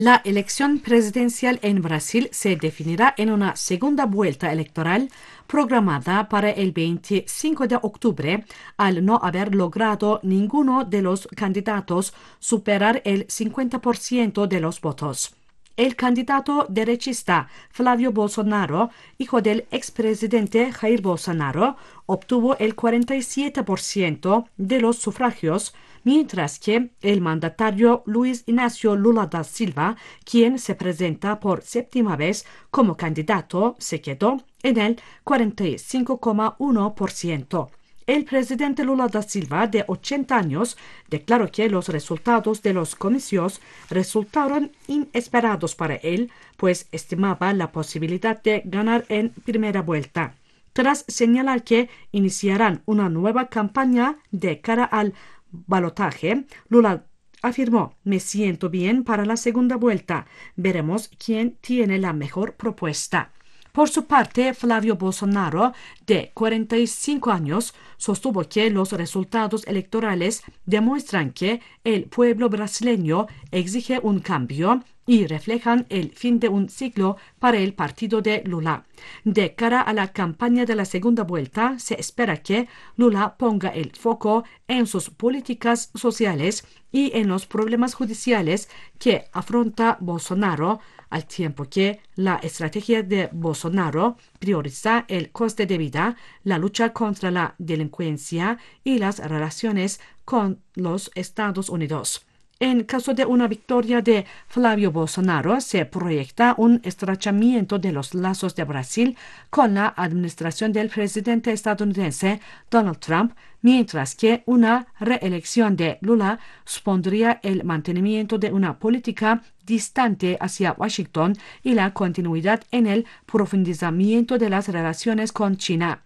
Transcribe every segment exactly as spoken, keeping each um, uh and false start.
La elección presidencial en Brasil se definirá en una segunda vuelta electoral programada para el veinticinco de octubre, al no haber logrado ninguno de los candidatos superar el cincuenta por ciento de los votos. El candidato derechista Flavio Bolsonaro, hijo del expresidente Jair Bolsonaro, obtuvo el cuarenta y siete por ciento de los sufragios, mientras que el mandatario Luis Ignacio Lula da Silva, quien se presenta por séptima vez como candidato, se quedó en el cuarenta y cinco coma uno por ciento. El presidente Lula da Silva, de ochenta años, declaró que los resultados de los comicios resultaron inesperados para él, pues estimaba la posibilidad de ganar en primera vuelta. Tras señalar que iniciarán una nueva campaña de cara al balotaje, Lula afirmó: "Me siento bien para la segunda vuelta. Veremos quién tiene la mejor propuesta". Por su parte, Flavio Bolsonaro, de cuarenta y cinco años, sostuvo que los resultados electorales demuestran que el pueblo brasileño exige un cambio y reflejan el fin de un siglo para el partido de Lula. De cara a la campaña de la segunda vuelta, se espera que Lula ponga el foco en sus políticas sociales y en los problemas judiciales que afronta Bolsonaro, al tiempo que la estrategia de Bolsonaro prioriza el coste de vida, la lucha contra la delincuencia y las relaciones con los Estados Unidos. En caso de una victoria de Flavio Bolsonaro, se proyecta un estrechamiento de los lazos de Brasil con la administración del presidente estadounidense Donald Trump, mientras que una reelección de Lula supondría el mantenimiento de una política distante hacia Washington y la continuidad en el profundizamiento de las relaciones con China.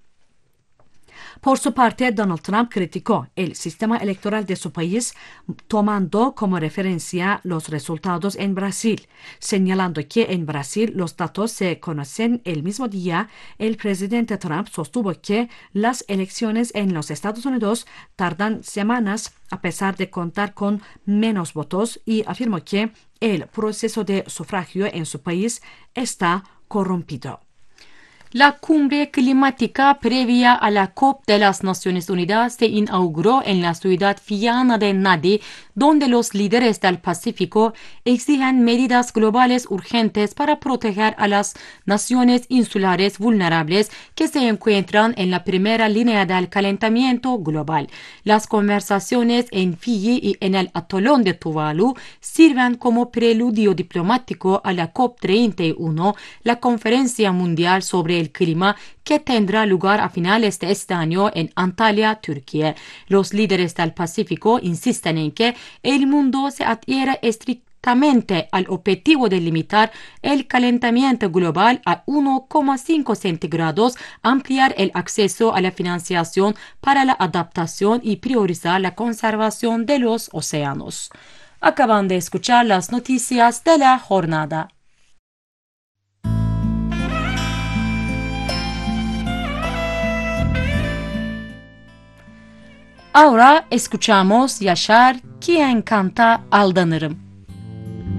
Por su parte, Donald Trump criticó el sistema electoral de su país, tomando como referencia los resultados en Brasil, señalando que en Brasil los datos se conocen el mismo día. El presidente Trump sostuvo que las elecciones en los Estados Unidos tardan semanas a pesar de contar con menos votos, y afirmó que el proceso de sufragio en su país está corrompido. La cumbre climática previa a la COP de las Naciones Unidas se inauguró en la ciudad fiana de Nadi, donde los líderes del Pacífico exigen medidas globales urgentes para proteger a las naciones insulares vulnerables que se encuentran en la primera línea del calentamiento global. Las conversaciones en Fiji y en el atolón de Tuvalu sirven como preludio diplomático a la COP treinta y uno, la conferencia mundial sobre el clima que tendrá lugar a finales de este año en Antalya, Turquía. Los líderes del Pacífico insisten en que el mundo se adhiera estrictamente al objetivo de limitar el calentamiento global a uno coma cinco centígrados, ampliar el acceso a la financiación para la adaptación y priorizar la conservación de los océanos. Acaban de escuchar las noticias de la jornada. Ahora escuchamos Yaşar, quien canta Aldanırım.